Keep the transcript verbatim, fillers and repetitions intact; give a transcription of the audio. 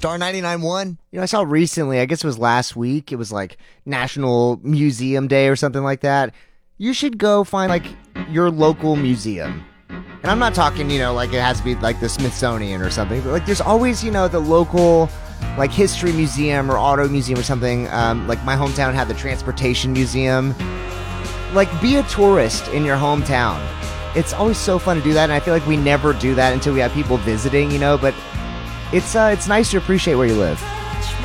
Star ninety-nine point one. You know, I saw recently, I guess it was last week, it was like National Museum Day or something like that. You should go find like your local museum. And I'm not talking, you know, like it has to be like the Smithsonian or something, but like there's always, you know, the local like history museum or auto museum or something. Um, like my hometown had the transportation museum. Like be a tourist in your hometown. It's always so fun to do that, and I feel like we never do that until we have people visiting, you know, but it's uh, it's nice to appreciate where you live.